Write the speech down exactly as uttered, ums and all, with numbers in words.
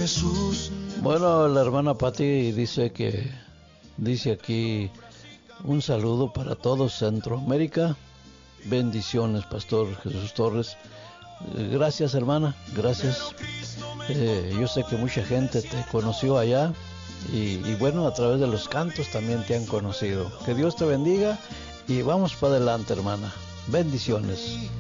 Jesús. Bueno, la hermana Patti dice que, dice aquí, un saludo para todos Centroamérica. Bendiciones, Pastor Jesús Torres. Gracias, hermana, gracias. Eh, yo sé que mucha gente te conoció allá y, y bueno, a través de los cantos también te han conocido. Que Dios te bendiga y vamos para adelante, hermana. Bendiciones.